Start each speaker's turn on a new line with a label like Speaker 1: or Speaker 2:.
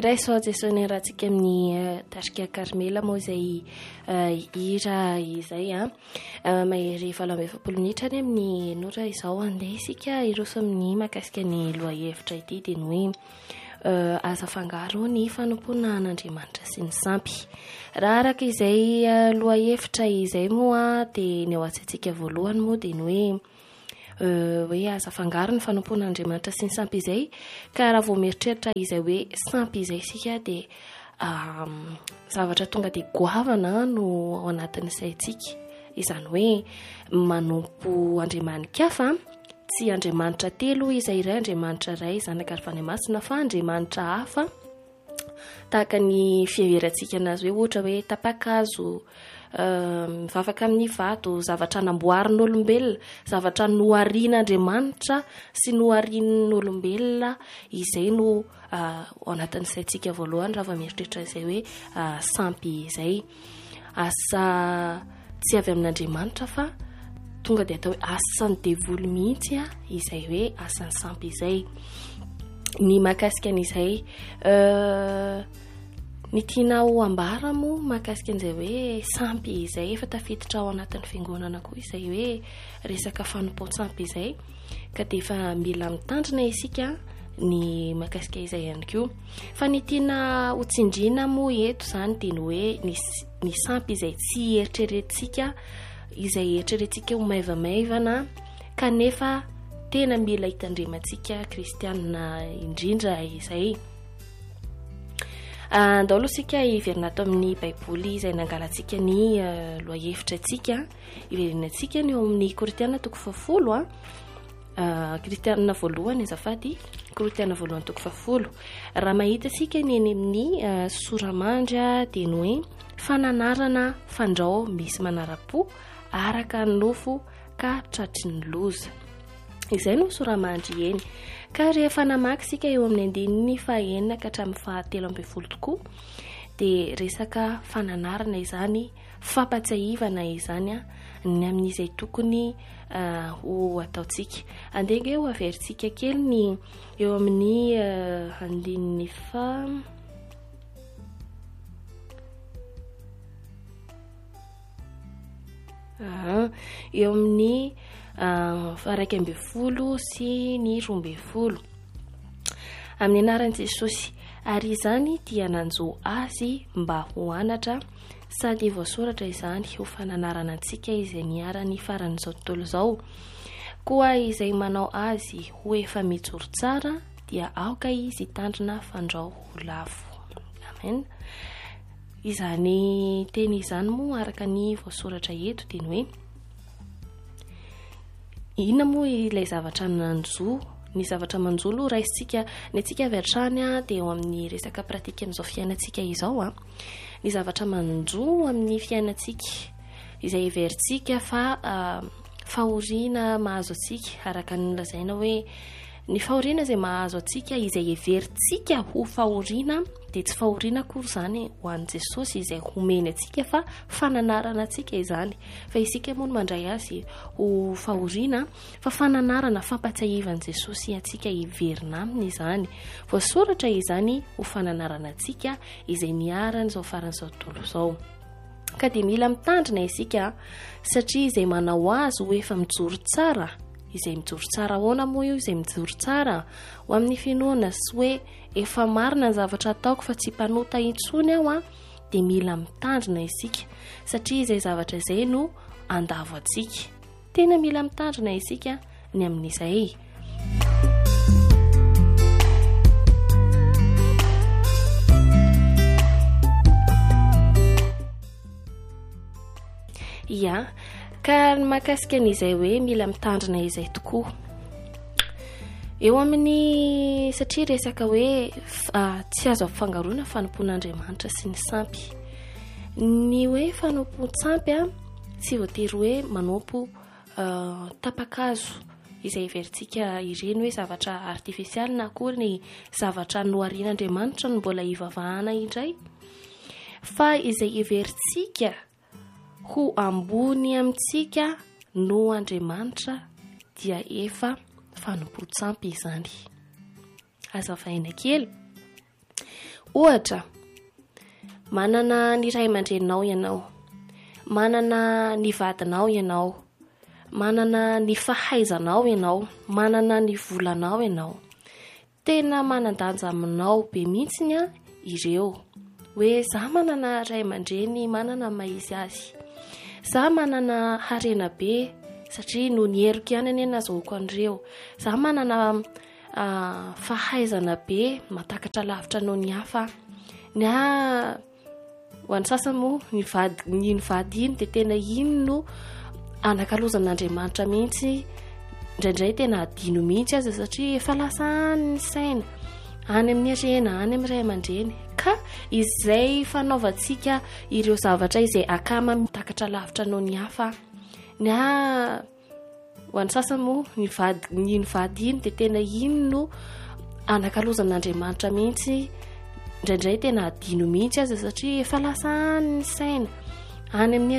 Speaker 1: Raiso jesony rahantsika amin'ny tarika Carmela moa izay hira izay mahery 7 minitra any amin'ny nora izao andeha isika iroso amin'ny mahakasika ny lohahevitra ity dia ny hoe aza fangaro ny fanompona an'Andriamanitra sy ny sampy. Raha araka izay lohahevitra izay moa dia ny ao antsaintsika voalohany moa dia ny hoe aza fangaro ny fanompona Andriamanitra sy ny sampy izay, ka raha vao mieritreritra izay hoe sampy izay sika dia zavatra tonga dia goavana no ao anatin'ny saintsika, izany hoe manompo Andriamanika fa tsy Andriamanitra telo izay iray, Andriamanitra iray zanaka ary Vaniamasina fa Andriamanitra hafa, tahaka ny fiheverantsika anazy hoe ohatra hoe tapa-kazo, mivavaka amin'ny vato, zavatra namboarin'olombelona, zavatra noharian'Andriamanitra sy noharian'olombelona, izay no ao anatin'ny saintsika voalohany raha vao mieritreritra izay hoe sampy izay. Asa tsy avy amin'Andriamanitra fa tonga dia atao hoe asan'ny devoly mihitsy izay hoe asan'ny sampy izay. Ny mahakasika an'izay ny tiana ho ambara moa mahakasika an'izay hoe sampy izay efa tafiditra ao anatin'ny fiangonana koa izay hoe resaka fanompo-tsampy izay, ka dia efa mila mitandrina isika ny mahakasika izay ihany koa. Fa ny tiana ho tsindriana moa eto izany dia ny hoe ny sampy izay tsy eritreretintsika, izay eritreretintsika ho maivamaivana kanefa tena mila hitandremantsika kristianina indrindra izay. Andao sika hiverina ato amin'ny baiboly izay nangalantsika ny lohahevitra antsika, iverinantsika ny eo amin'ny Korintiana 10, Korintiana voalohany azafady, Korintiana voalohany 10. Raha mahita sika ny eny amin'ny soramandry dia ny hoe fananarana fandrao misy manara-po araka ny nofo ka tratry ny loza. Izay no soramandry eny. Ka rehefa namaky sika eo amin'ny 9 ka hatramin'ny 17 tokoa dia resaka fananarana izany, fampatsiahivana izany ny amin'izay tokony ho ataontsika. Andeha ho averintsika kely ny eo amin'ny andininy eo amin'ny 12 sy ny 12 amin'ny anaran'i Jesosy, ary izany dia nanjo azy mba ho anatra, sady voasoratra izany ho fananarana antsika izay niara-ny faran'izao tontolo izao. Koa izay manao azy ho efa mijoro tsara dia aoka izy tandrina fandrao ho lafo. Amen. Izany teny izany moa araka ny voasoratra eto dia ny hoe inona moa ilay zavatra nanjo, ny zavatra manjolo raisitsika ny antsika avy hatrany dia eo amin'ny resaka pratika amin'izao fiainantsika izao ny zavatra manjo amin'ny fiainantsika izay heverintsika fa fahoriana mahazo atsika, araka ny lazaina hoe ny fahoriana izay mahazo atsika izay heverintsika ho fahoriana dia tsy fahoriana akory izany ho an'i Jesosy izay homeny atsika fa fananarana atsika izany, fa isika moa no mandray azy ho fahoriana fa fananarana, fampatsiahivan'i Jesosy atsika hiverina aminy izany. Voasoratra izany ho fananarana atsika izay niaran'izao faran'izao tontolo izao. Ka dia mila mitandrina isika satria izay manao azy ho efa mijoro tsara, izay mijoro tsara ahoana moa io izay mijoro tsara ho amin'ny finoana sy hoe efa marina ny zavatra ataoko fa tsy mpanota intsony aho dia mila mitandrina isika satria izay zavatra izay no andavo atsika. Tena mila mitandrina isika ny amin'izay. Ia, ka mahakasika an'izay hoe mila mitandrina izay tokoa eo amin'ny, satria resaka hoe tsy azo ampifangaroana fanompon'Andriamanitra sy ny sampy. Ny hoe fanompo-tsampy tsy voatery hoe manompo tapa-kazo izay heverintsika ireny hoe zavatra artifisialy na akory ny zavatra noharian'Andriamanitra no mbola hivavahana indray, fa izay heverintsika ho ambony amintsika no Andriamanitra dia efa fanompo-tsampy izany. Azavaina kely ohatra manana ny ray aman-dreninao ianao, manana ny vadinao ianao, manana ny fahaizanao ianao, manana ny volanao ianao. Tena manan-danja aminao be mihitsiny a ireo. Hoe za manana ray aman-dreny manana maizy azy. Za manana harena be satria no ny heriko ihany ane nazahoako an'ireo. Za manana fahaizana be matakatra lavitra noho ny hafa. Ho an'ny sasany moa ny vady iny dia tena iny no anakalozan'Andriamanitra mihitsy. Indraindray tena adino mihitsy aza satria efa lasa any ny saina any amin'ny harena, any amin'ny ray aman-dreny. Ka izay fanaovantsika ireo zavatra izay akama mitakatra lavitra noho ny hafa. Ho an'ny sasany moa ny vady iny dia tena iny no anakalozan'Andriamanitra mihitsy. Indraindray tena adino mihitsy aza satria efa lasa any ny saina any amin'ny